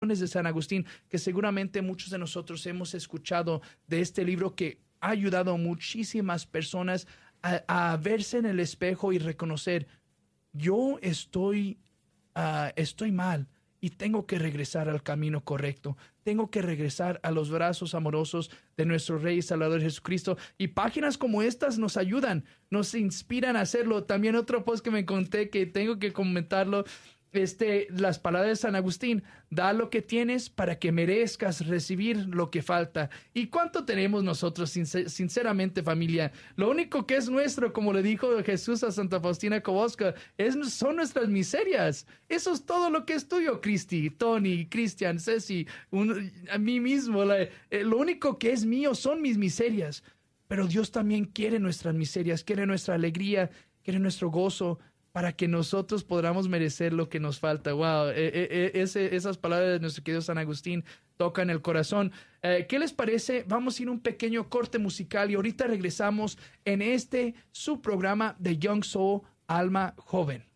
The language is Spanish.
de San Agustín, que seguramente muchos de nosotros hemos escuchado de este libro que ha ayudado a muchísimas personas a verse en el espejo y reconocer, yo estoy mal y tengo que regresar al camino correcto. Tengo que regresar a los brazos amorosos de nuestro Rey y Salvador Jesucristo. Y páginas como estas nos ayudan, nos inspiran a hacerlo. También otro post que me conté que tengo que comentarlo, las palabras de San Agustín: da lo que tienes para que merezcas recibir lo que falta. ¿Y cuánto tenemos nosotros, sinceramente, familia? Lo único que es nuestro, como le dijo Jesús a Santa Faustina Kowalska, son nuestras miserias. Eso es todo lo que es tuyo, Cristi, Tony, Cristian, Ceci, a mí mismo. Lo único que es mío son mis miserias. Pero Dios también quiere nuestras miserias, quiere nuestra alegría, quiere nuestro gozo, para que nosotros podamos merecer lo que nos falta. Wow, esas palabras de nuestro querido San Agustín tocan el corazón. ¿Qué les parece? Vamos a ir a un pequeño corte musical y ahorita regresamos en su programa de Young Soul, Alma Joven.